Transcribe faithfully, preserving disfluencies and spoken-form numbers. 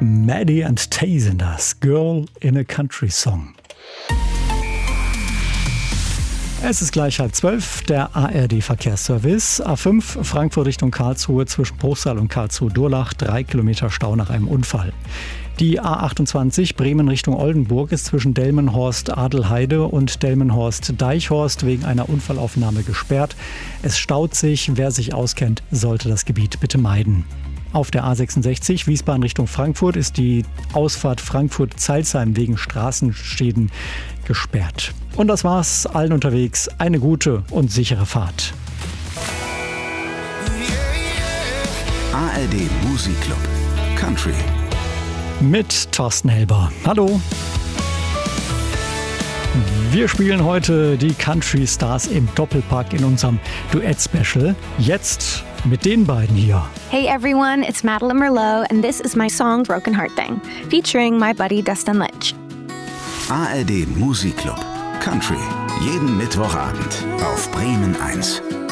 Maddie and Tay sind das. Girl in a Country Song. Es ist gleich halb zwölf, der A R D-Verkehrsservice. A fünf Frankfurt Richtung Karlsruhe zwischen Bruchsal und Karlsruhe-Durlach. Drei Kilometer Stau nach einem Unfall. Die A achtundzwanzig Bremen Richtung Oldenburg ist zwischen Delmenhorst-Adelheide und Delmenhorst-Deichhorst wegen einer Unfallaufnahme gesperrt. Es staut sich. Wer sich auskennt, sollte das Gebiet bitte meiden. Auf der A sechsundsechzig Wiesbaden Richtung Frankfurt ist die Ausfahrt Frankfurt-Zeilsheim wegen Straßenschäden gesperrt. Und das war's. Allen unterwegs eine gute und sichere Fahrt. A R D Musikclub Country mit Thorsten Helber. Hallo. Wir spielen heute die Country Stars im Doppelpack in unserem Duett-Special. Jetzt mit den beiden hier. Hey everyone, it's Madeline Merlot and this is my song Broken Heart Thing, featuring my buddy Dustin Litch. A R D Musikclub Country, jeden Mittwochabend auf Bremen eins.